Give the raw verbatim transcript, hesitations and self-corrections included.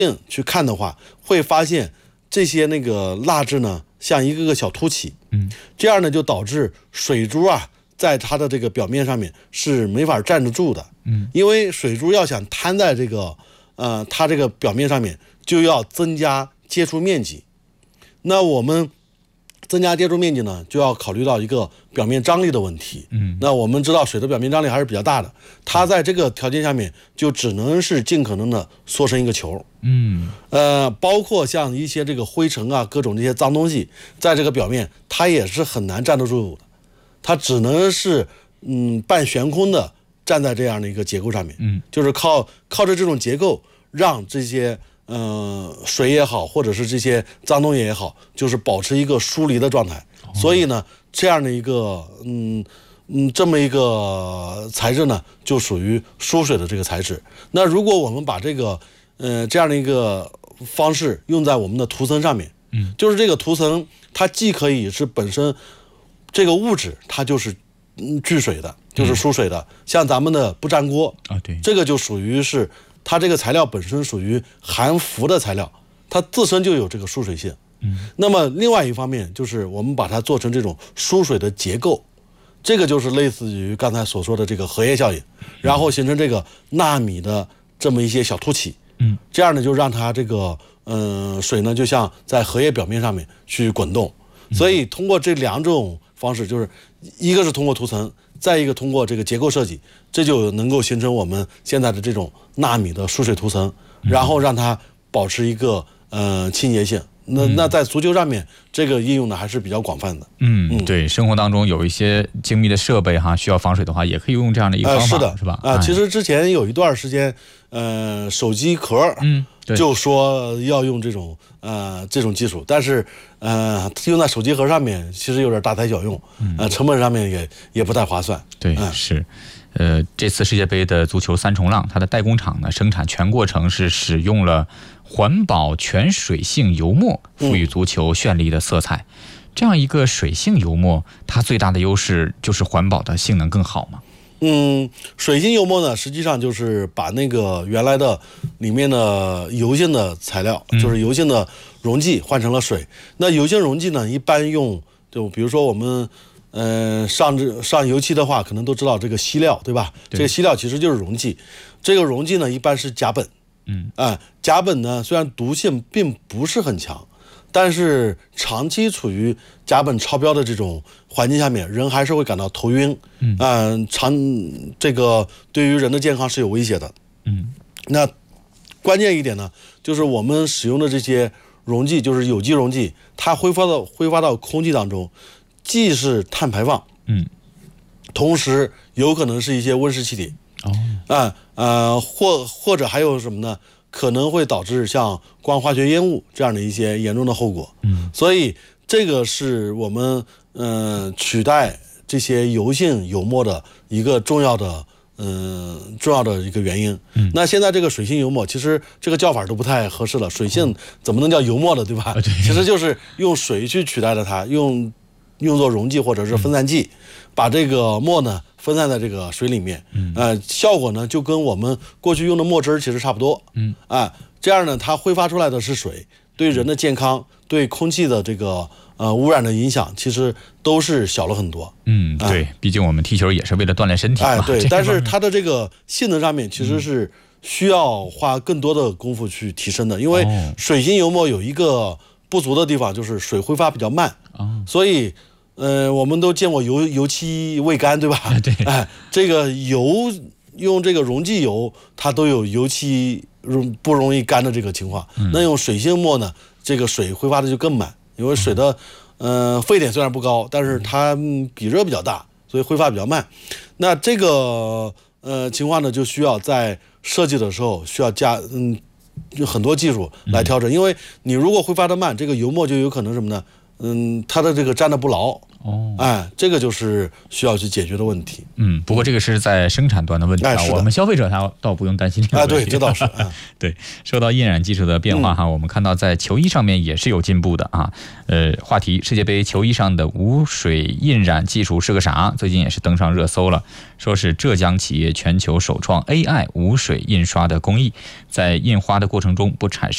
去看的话，会发现这些那个蜡质呢，像一个个小凸起， 嗯， 这样呢就导致水珠啊，在它的这个表面上面是没法站得住的， 嗯， 因为水珠要想摊在这个呃它这个表面上面，就要增加接触面积。那我们增加接触面积呢，就要考虑到一个表面张力的问题。 嗯， 那我们知道水的表面张力还是比较大的，它在这个条件下面就只能是尽可能的缩成一个球。 嗯， 呃，包括像一些这个灰尘啊，各种这些脏东西，在这个表面它也是很难站得住的，它只能是嗯半悬空的站在这样的一个结构上面。 嗯， 就是靠靠着这种结构，让这些呃水也好，或者是这些脏东西也好，就是保持一个疏离的状态。哦、所以呢，这样的一个嗯嗯这么一个材质呢，就属于疏水的这个材质。那如果我们把这个呃这样的一个方式用在我们的涂层上面， 嗯， 就是这个涂层它既可以是本身这个物质它就是嗯聚水的，就是疏水的，嗯、像咱们的不粘锅啊，对， 这个就属于是它这个材料本身属于含氟的材料，它自身就有这个疏水性。 嗯， 那么另外一方面就是我们把它做成这种疏水的结构，这个就是类似于刚才所说的这个荷叶效应，然后形成这个纳米的这么一些小凸起。 嗯， 这样呢就让它这个嗯、呃、水呢就像在荷叶表面上面去滚动。所以通过这两种方式，就是一个是通过涂层，再一个通过这个结构设计，这就能够形成我们现在的这种纳米的疏水涂层，然后让它保持一个呃清洁性。那那在足球上面，这个应用呢还是比较广泛的。 嗯，对，生活当中有一些精密的设备哈，需要防水的话，也可以用这样的一个方法， 呃、是的， 是吧？ 啊、呃，其实之前有一段时间，呃，手机壳， 嗯， 就说要用这种呃这种技术，但是呃用在手机壳上面，其实有点大材小用，呃，成本上面也也不太划算。 对， 嗯、 是。呃，这次世界杯的足球三重浪，它的代工厂呢，生产全过程是使用了环保全水性油墨，赋予足球绚丽的色彩。嗯、这样一个水性油墨，它最大的优势就是环保的性能更好嘛？ 嗯，水性油墨呢，实际上就是把那个原来的里面的油性的材料，嗯、就是油性的溶剂换成了水。那油性溶剂呢，一般用就比如说我们。呃，上上油漆的话，可能都知道这个锡料，对吧？ 对， 这个锡料其实就是溶剂，这个溶剂呢，一般是甲苯。 嗯， 啊、呃，甲苯呢，虽然毒性并不是很强，但是长期处于甲苯超标的这种环境下面，人还是会感到头晕。 嗯， 啊、呃，长这个对于人的健康是有威胁的。 嗯， 那关键一点呢，就是我们使用的这些溶剂，就是有机溶剂，它挥发到挥发到空气当中。既是碳排放， 嗯， 同时有可能是一些温室气体， 哦， 啊呃或或者还有什么呢？可能会导致像光化学烟雾这样的一些严重的后果。 嗯， 所以这个是我们嗯、呃、取代这些油性油墨的一个重要的嗯、呃、重要的一个原因。 嗯， 那现在这个水性油墨，其实这个叫法都不太合适了。水性怎么能叫油墨的，对吧？ 啊、对， 其实就是用水去取代了它，用。用作溶剂或者是分散剂，嗯、把这个墨呢分散在这个水里面， 嗯， 呃，效果呢就跟我们过去用的墨汁其实差不多， 嗯， 啊、呃，这样呢它挥发出来的是水，对人的健康、对空气的这个呃污染的影响，其实都是小了很多。 嗯，对，毕竟我们踢球也是为了锻炼身体嘛。 哎，对，但是它的这个性能上面其实是需要花更多的功夫去提升的，因为水性油墨有一个不足的地方，就是水挥发比较慢， 哦， 所以。呃，我们都见过油油漆未干，对吧？ 对， 哎，这个油用这个溶剂油，它都有油漆容不容易干的这个情况。 嗯、 那用水性墨呢，这个水挥发的就更慢，因为水的呃沸点虽然不高，但是它比热比较大，所以挥发比较慢。那这个呃情况呢，就需要在设计的时候需要加嗯就很多技术来调整，嗯、因为你如果挥发的慢，这个油墨就有可能什么呢？嗯，它的这个粘的不牢， 哦， 哎，这个就是需要去解决的问题。 嗯，不过这个是在生产端的问题啊， 哎、 我们消费者他倒不用担心这个问题。 哎，对，这倒是。哎、 对，说到印染技术的变化哈、嗯，我们看到在球衣上面也是有进步的啊。呃，话题世界杯球衣上的无水印染技术是个啥？最近也是登上热搜了，说是浙江企业全球首创 A I 无水印刷的工艺，在印花的过程中不产生